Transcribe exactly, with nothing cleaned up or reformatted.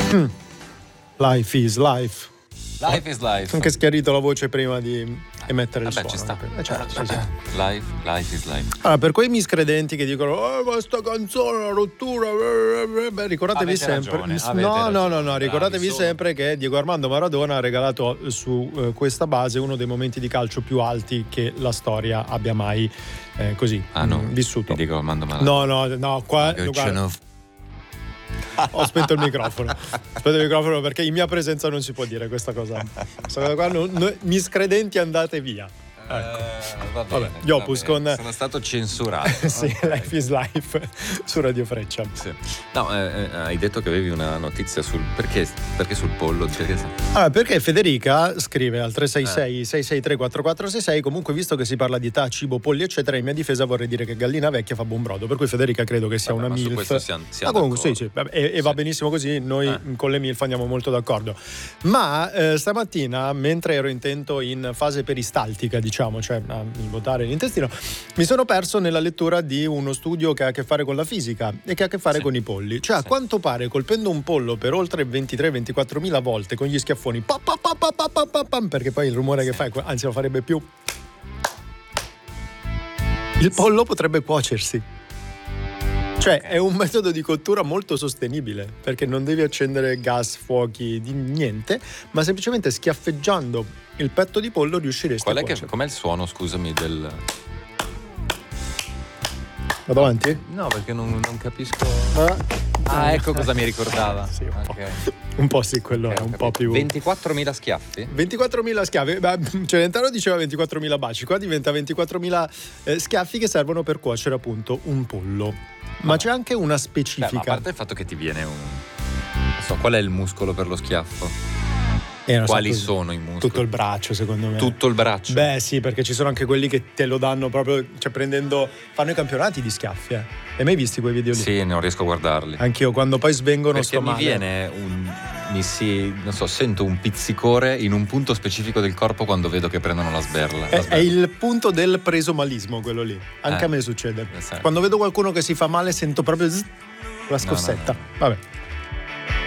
Life is life. Life is life. Anche schiarito la voce prima di emettere il Vabbè, suono. ci sta. Eh, certo, sì, sì. Life, life is life. Allora, per quei miscredenti che dicono oh, ma sta canzone è una rottura, beh, ricordatevi Avete sempre ragione, no, avete no, ragione, no, no, bravi, ricordatevi solo. sempre che Diego Armando Maradona ha regalato su eh, questa base uno dei momenti di calcio più alti che la storia abbia mai eh, così Ah, no. mh, vissuto. Ti dico Armando Maradona. No, no, no, qua Che guarda, ce n'ho- ho spento il microfono. Ho spento il microfono perché in mia presenza non si può dire questa cosa. Questa cosa qua, non- non- miscredenti andate via. Ecco. Eh, va bene, Vabbè, gli Opus va bene. con- Sono stato censurato. Sì, Ok. Life is Life su Radio Freccia. Sì. No, eh, eh, hai detto che avevi una notizia sul perché, perché sul pollo? Perché- Ah, perché Federica scrive al tre sei sei sei sei tre quattro quattro sei sei comunque visto che si parla di età, cibo, polli eccetera, in mia difesa vorrei dire che gallina vecchia fa buon brodo, per cui Federica credo che sia Vabbè, una ma su MILF. questo siamo- siamo Ma comunque sì, d'accordo. sì, vabbè, e, e va Sì. benissimo così, noi Eh. con le MILF andiamo molto d'accordo. Ma eh, stamattina, mentre ero intento in fase peristaltica, diciamo, cioè a votare l'intestino, mi sono perso nella lettura di uno studio che ha a che fare con la fisica e che ha a che fare Sì. con i polli. Cioè, a Sì. quanto pare, colpendo un pollo per oltre ventitré ventiquattro mila volte con gli schiaffoni, pa, pa, pa, pa, pa, pa, pa, pam, perché poi il rumore che fai, anzi lo farebbe più, il pollo potrebbe cuocersi. Cioè, è un metodo di cottura molto sostenibile, perché non devi accendere gas, fuochi, di niente, ma semplicemente schiaffeggiando il petto di pollo riusciresti Qual a è che, cuocere. com'è il suono, scusami, del... Vado avanti? No, perché non, non capisco... Ah, Ah, ecco cosa mi ricordava. Sì, un po'. Ok. Un po' sì, quello Ok, è ho un capito. po' più... ventiquattromila schiaffi? ventiquattromila schiaffi, beh, Celentano diceva ventiquattromila baci, qua diventa ventiquattromila eh, schiaffi che servono per cuocere appunto un pollo. Ma Vabbè. c'è anche una Beh, ma a specifica. parte il fatto che ti viene un... Non so, qual è il muscolo per lo schiaffo? Eh, non so, Quali così, sono i muscoli? tutto il braccio, secondo me. Tutto il braccio? Beh, sì, perché ci sono anche quelli che te lo danno proprio, cioè prendendo, fanno i campionati di schiaffi. Eh. Hai mai visti quei video lì? Sì, non riesco a guardarli. Anch'io, quando poi svengono Perché sto mi male. viene un... Mi si... Non so, sento un pizzicore in un punto specifico del corpo quando vedo che prendono la sberla. È, la è sberla. il punto del presomalismo quello lì. Anche Eh. a me succede. Eh, sì. Quando vedo qualcuno che si fa male sento proprio zzz, la scossetta. no, no. Vabbè.